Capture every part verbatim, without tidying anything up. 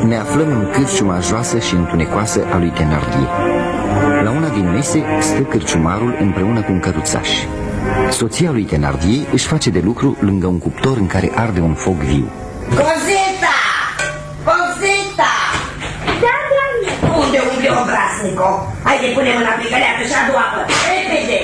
Ne aflăm în cârciuma joasă și întunecoasă a lui Thénardier. La una din mese stă cârciumarul împreună cu un căruțaș. Soția lui Thénardier își face de lucru lângă un cuptor în care arde un foc viu. Coseta! Coseta! Da, doamne! Unde umple obraznico? Haide, pune mâna pe găleată și adu apă! Repede!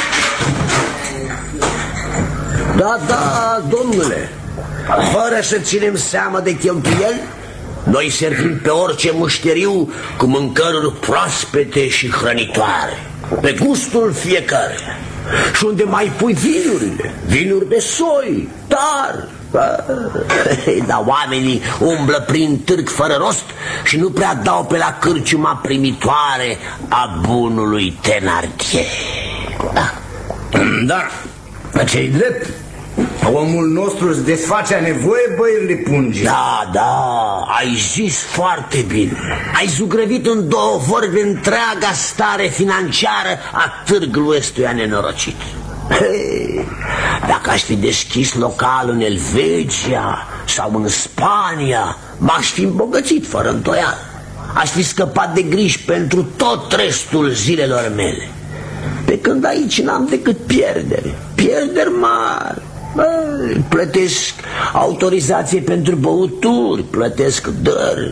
Da, da, domnule, fără să ținem seama de cheltuieli, noi servim pe orice mușteriu cu mâncăruri proaspete și hrănitoare, pe gustul fiecăruia. Și unde mai pui vinurile, vinuri de soi, dar... Dar oamenii umblă prin târg fără rost și nu prea dau pe la cârciuma primitoare a bunului Thénardier. Da, da, ce-i drept. Omul nostru îți desface a nevoie băierile pungi. Da, da, ai zis foarte bine. Ai zugrăvit în două vorbe întreaga stare financiară a târgului ăstuia nenorocit. Hey, dacă aș fi deschis local în Elveția sau în Spania, m-aș fi îmbogățit fără întoială. Aș fi scăpat de griji pentru tot restul zilelor mele. Pe când aici n-am decât pierderi, pierderi mari. Băi, plătesc autorizație pentru băuturi, plătesc dări.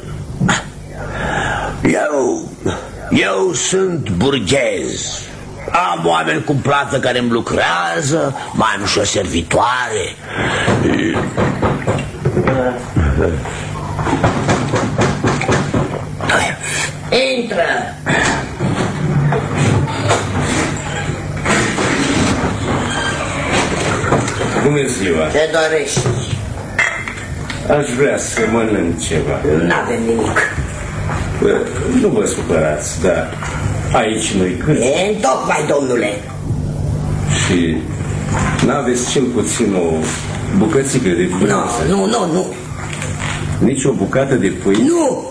Eu, eu sunt burghez. Am oameni cu plată care îmi lucrează, mai am și o servitoare. Intră! Bună ziua! Ce dorești? Aș vrea să mănânc ceva. N-avem nimic. Bă, nu vă supărați, dar aici nu-i cârci. E întocmai, domnule. Și n-aveți cel puțin o bucățică de pâine? Nu, nu, nu, nu. Nici o bucată de pâine? Nu!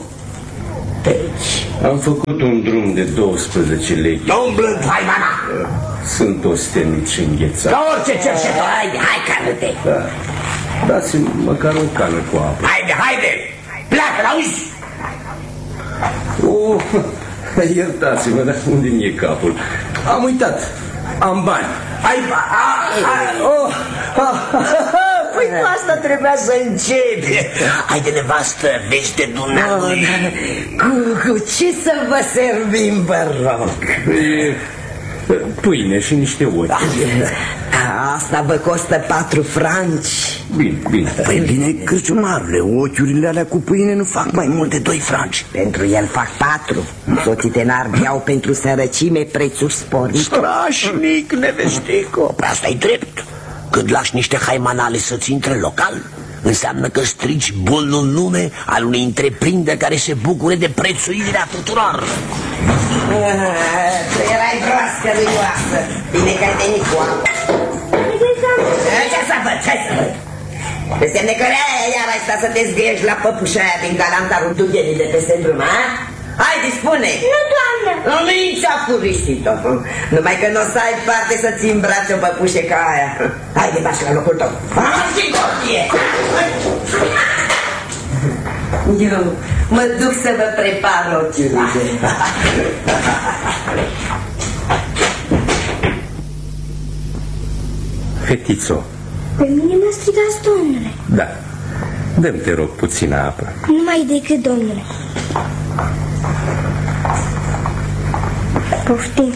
Am făcut un drum de douăsprezece lei. Umblând, hai, mana! Sunt ostenici înghețați. Ca orice cerșetor, haide, hai, cană-te! Da. Dați-mi măcar o cană cu apă. Haide, haide! Pleacă, l-auzi? Oh, iertați-mă, dar unde mi-e capul? Am uitat. Am bani. Ai bani? Oh, păi cu asta trebuia să începi. Haide, nevastă, vezi de dumnealui. Cu, cu ce să vă servim, vă rog? Pâine și niște ochi. Asta vă costă patru franci. Bine, bine. Păi bine, cârciumarule, ochiurile alea cu pâine nu fac mai mult de doi franci. Pentru el fac patru. Soții Thénardier au pentru sărăcime prețuri sporite. Strașnic, nevestico. Pe asta-i drept. Când lași niște haimanale să-ți intre local, înseamnă că strici bunul nume al unei întreprinderi care se bucure de prețuirea tuturor. Tu erai broască luioasă. Bine că ai venit cu apă. Ce să văd, ce să văd? Pe semne că aia iar ai stat să te zgâiești la păpușa aia din galantarul dughenii de peste drum, ha? Haide, spune! Nu, doamnă! Nu, nici a furisit-o. Numai că nu o să ai parte să-ți îmbraci o păpușe ca aia. Haide, bași la locul tău. Hai, Gorgie! Eu mă duc să vă prepar ochiurile. Fetițo. Pe mine mă strigați, domnule. Da. Dă-mi, te rog, puțină apă. Numai decât, domnule. Poftim.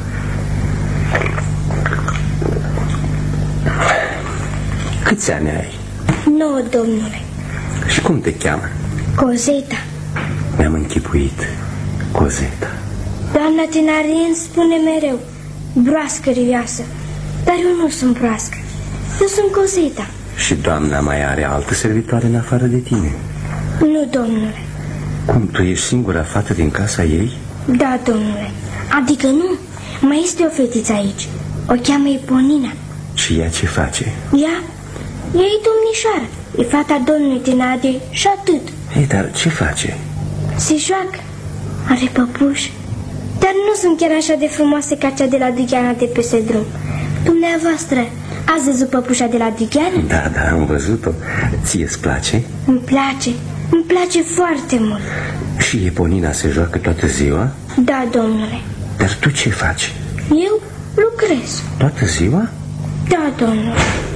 Câți ani ai? Nouă, domnule. Și cum te cheamă? Coseta. Mi-am închipuit. Coseta. Doamna Thénardier îmi spune mereu broască rivioasă. Dar eu nu sunt broască. Eu sunt Coseta. Și doamna mai are altă servitoare în afară de tine? Nu, domnule. Cum, tu ești singura fată din casa ei? Da, domnule. Adică nu. Mai este o fetiță aici. O cheamă Eponina. Și ea ce face? Ea? Ea e domnișoară. E fata domnului Thénardier și atât. Ei, dar ce face? Se joacă. Are păpuși. Dar nu sunt chiar așa de frumoase ca cea de la Dugheana de peste drum. Dumneavoastră, ați văzut păpușa de la Dugheana? Da, da, am văzut-o. Ție-ți place? Îmi place. Îmi place foarte mult. Și Eponina se joacă toată ziua? Da, domnule. Dar tu ce faci? Eu lucrez. Toată ziua? Da, domnule.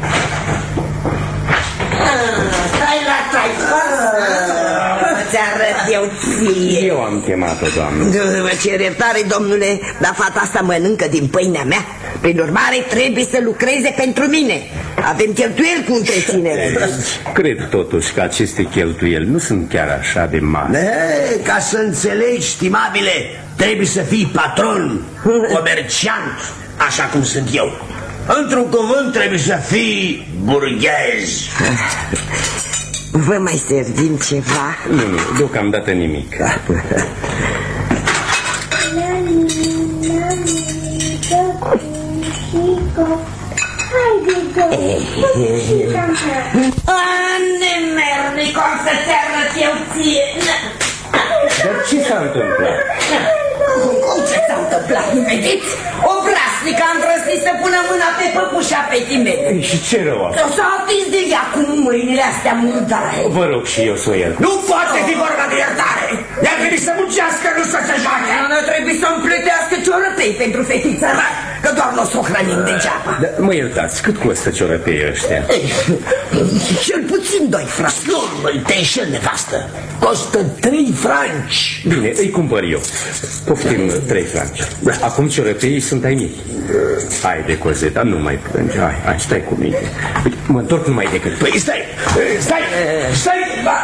Stai la trai, ți arăt eu ție. Eu am chemat-o, doamnă. Mă cer iertare, domnule, dar fata asta mănâncă din pâinea mea. Prin urmare, trebuie să lucreze pentru mine. Avem cheltuieli cu întreținere. Cred totuși că aceste cheltuieli nu sunt chiar așa de mari. E, ca să înțelegi, stimabile, trebuie să fii patron, comerciant, așa cum sunt eu. Într-un cuvânt, trebuie să fii burghez. Vă mai servim ceva? Nu, nu, deocamdată nimic. Nemernic, o să te arăt eu ție. Dar ce s-a întâmplat? Cum ce s-a întâmplat, nu vedeți? O brasnică a îndrăznit să pună mâna pe păpușa fetei mele. Și ce rău? S-a atins de ea cu mâinile astea murdare. Vă rog și eu să o iert. Nu poate fi vorba de iertare. I-a venit să muncească, nu să se joace. Nu trebuie să-mi plătească ciorăpei pentru fetița mea, că doar nu o să o hrănim degeaba. Da, mă iertați, cât costă ciorăpeii ăștia? Cel puțin doi franci. Nu, măi, te înșel, nevastă. Costă trei franci. Bine, îi cumpăr eu. Poftim trei franci. Acum ciorăpeii sunt ai mei. Haide, Cozeta, nu mai plânge. Hai, hai, stai cu mine. Uite, mă întorc numai decât. Păi stai, stai, stai.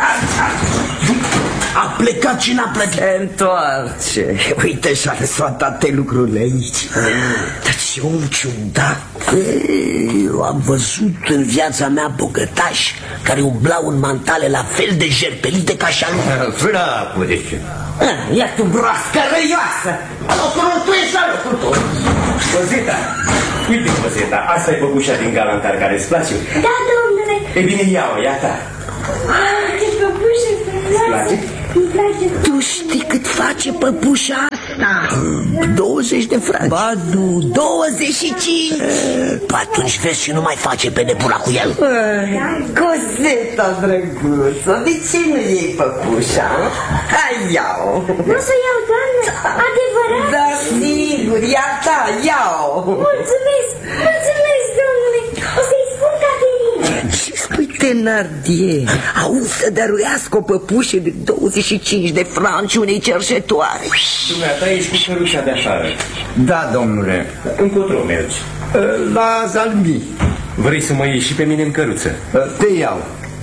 A plecat și n-a plătit. Se întoarce. Uite și-a lăsat toate lucrurile aici. Dar ce om ciudat. Eu am văzut în viața mea bogătași care umblau în mantale la fel de jerpelite ca și-a lui. Frapă, de ce? Ia tu broască răioasă. Locul tu ești la locul tu. Cozeta, uite, Cozeta, asta e păpușa din galantar care îți place. Da, domnule. E bine, ia-o, ia ta. Ah, ce păpușă frumoasă. Îmi place. Tu știi cât face păpușa asta? douăzeci de franci. Ba nu, douăzeci și cinci. Atunci vezi și nu mai face pe nebuna cu el. Coseta, drăguță, de ce nu iei păpușa? Hai, iau. Nu să iau, doamnă? Adevărat? Da, sigur, ia ta, iau. Mulțumesc, mulțumesc, domnule. O să-i spun Caterinei. Ce spui, Thenardier? Auzi să dăruiască o păpușă de douăzeci și cinci de franci unei cerșetoare. Dumneata ești cu căruța de afară. Da, domnule. Încotro mergi. La Zalbi. Vrei să mă iei și pe mine în căruță? Te iau.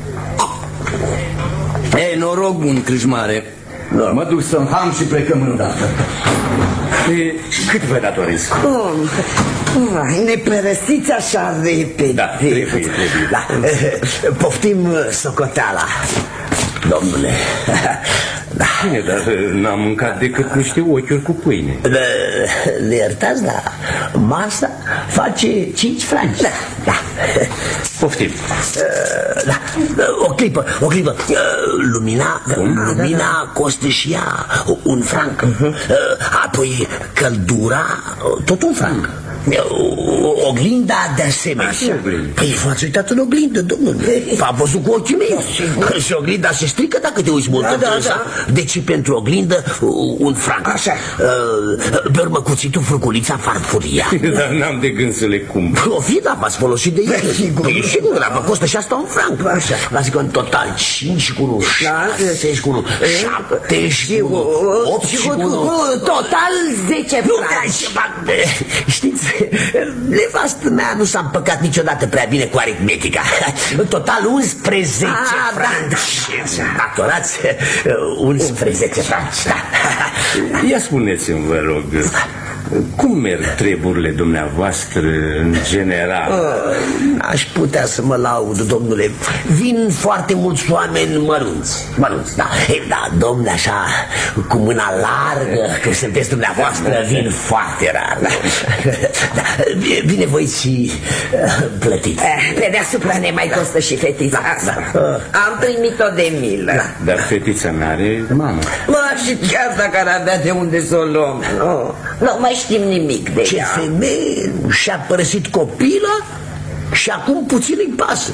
Ei, noroc bun, Crâșmare. Mă duc să-mi ham și plecăm îndată. E, cât vă datorez? Oh, vai, ne părăsiți așa repede. Da, trebuie, trebuie. Da. Poftim socoteala, domnule. Da. Bine, dar n-am mâncat decât niște ochiuri cu pâine. Ne iertați, da? Masa face cinci franci. Da, da. Poftim. Da, o clipă, o clipă. Lumina, lumina costă și ea un franc. Apoi căldura, tot un franc. Oglinda de asemenea. Păi v-ați uitat în oglindă, domnule. Am văzut cu ochii mei. Și oglinda se strică dacă te uiți mult. Da, da, da. Deci pentru oglindă un franc. Așa. Pe urmă cuțitul, furculița, farfuria. Dar n-am de gând să le cumpăr. O fi, da, v-ați folosit de ele. Păi sigur, dar vă costă și asta un franc. Așa. Vă zic în total cinci cu unu, șase cu unu, șapte și unu, opt și unu. Total zece franci. Știți, nevastă mea nu s-a împăcat niciodată prea bine cu aritmetica. În total unsprezece ah, franci. Da. Datorați unsprezece franci. Da. Ia spuneți-mi, vă rog, cum merg treburile dumneavoastră în general? Aș putea să mă laud, domnule. Vin foarte mulți oameni mărunți. Mărunți, da. E, da, domnule, așa, cu mâna largă, cum sunteți dumneavoastră, vin foarte rar. Da. Da. Binevoiți și plătiți. Pe deasupra ne mai costă și fetița asta. Da, da. Am primit-o de milă. Da. Dar fetița n-are mamă. Mă, și chiar dacă ar avea de unde să o luăm. Nu, nu mai știm nimic de ce ea. femeie și-a părăsit copila și acum puțin îi pasă.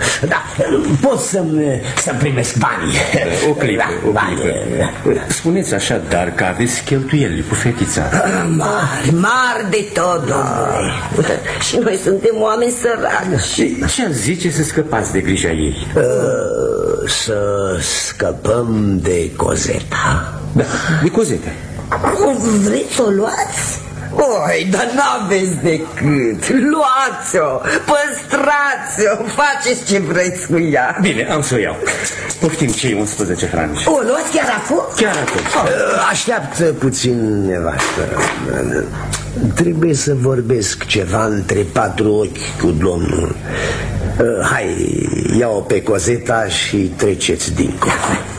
Da, pot să-mi să primesc banii. O clipă, o clipă. Spuneți așadar că aveți cheltuieli cu fetița. Mari, mari de tot, domnule. Și noi suntem oameni săraci. Ce-ar zice să scăpați de grija ei? Uh, să scăpăm de Cozeta. Da, de Cozeta. Vreți să o luați? Oi, dar n-aveți decât. Luați-o, păstrați-o, faceți ce vreți cu ea. Bine, am să o iau. Poftim cei unsprezece franci. O luați chiar acum? Chiar acum. Așteaptă puțin, nevastă. Trebuie să vorbesc ceva între patru ochi cu domnul. Hai, ia-o pe Cozeta și treceți dincolo.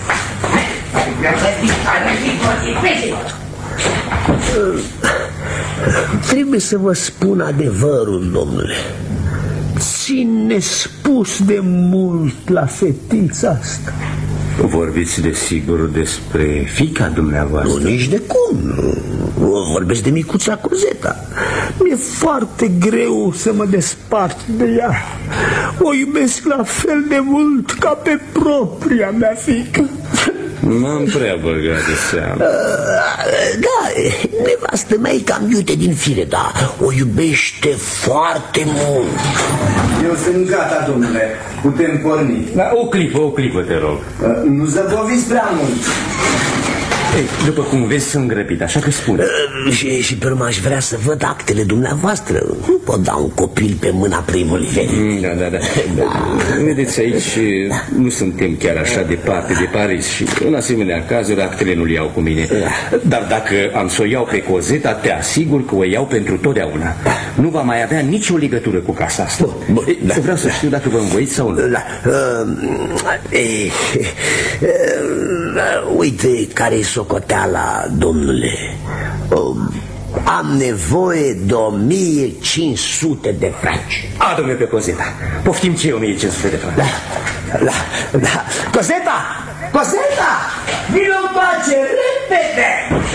Trebuie să vă spun adevărul, domnule. Ține spus de mult la fetița asta. Vorbiți desigur despre fiica dumneavoastră? Nu, nici de cum. Nu. Vorbesc de micuța Cozeta. Mi-e foarte greu să mă despart de ea. O iubesc la fel de mult ca pe propria mea fiică. M-am prea băgat de seamă. Da, nevastă mea e cam iute din fire, dar o iubește foarte mult. Eu sunt gata, domnule. Putem porni. Da, o clipă, o clipă, te rog. Nu zăboviți prea mult. Ei, după cum vezi, sunt grăbit, așa că spune. uh, Și, și pe urmă aș vrea să văd actele dumneavoastră. Nu pot da un copil pe mâna primului venit. Da, da, da, da. Vedeți, aici nu suntem chiar așa departe de Paris și în asemenea cazuri actele nu le iau cu mine. Dar dacă am să o iau pe Cozeta, te asigur că o iau pentru totdeauna. Nu va mai avea nicio legătură cu casa asta. Bun, Ei, da. Vreau să știu dacă vă învoiți sau nu. Da. Uh, e, uh, uite care-i socoteala, domnule. Uh, am nevoie de o mie cinci sute de franci. Adu-mi pe Cozeta. Poftim ce e o mie cinci sute de franci. Da, da, da. Cozeta! Cozeta! Vino încoace, repede!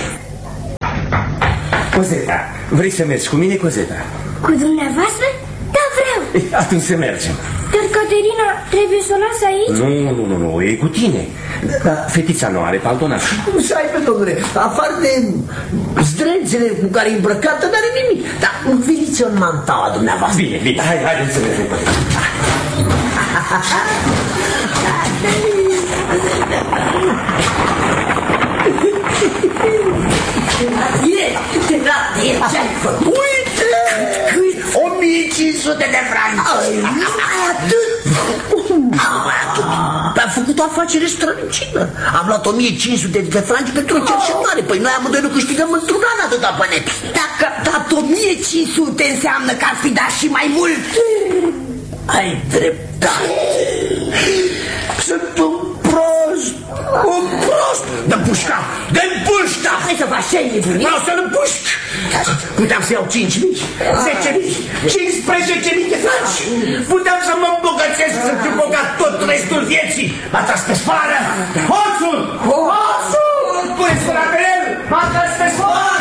Cozeta, vrei să mergi cu mine, Cozeta? Cu dumneavoastră? Da, vreau. Ei, atunci să mergem. Dar Caterina trebuie să o las aici? Nu, nu, nu, nu, e cu tine. Dar fetița nu are paltonaș. Cum să ai, pe domnule? Afară de zdrențele cu care e îmbrăcată, n-are nimic. Dar înveliți-o în mantaua dumneavoastră. Bine, bine, hai, hai să mergem. Ce-ai făcut? Uite! o mie cinci sute de franci. Numai atât! Numai atât! Am făcut o afacere strălucită. Am luat o mie cinci sute de franci pentru o cercetare. Păi noi amândoi nu câștigăm într-un an atâta bani. Dacă a dat o mie cinci sute înseamnă că ar fi dat și mai mult. Ai dreptate. Sunt un prost. Un prost. Dă-mi pușca! Dă-mi pușca! Hai să faci ce nebunii? Vreau să-l împușc! Puteam să iau cinci mii, zece mii, cincisprezece mii de franci. Puteam să mă îmbogățesc, să fiu bogat tot restul vieții. M-a tras pe spală! Hoțul! Hoțul! Puneți mâna pe el! M-a tras pe spală!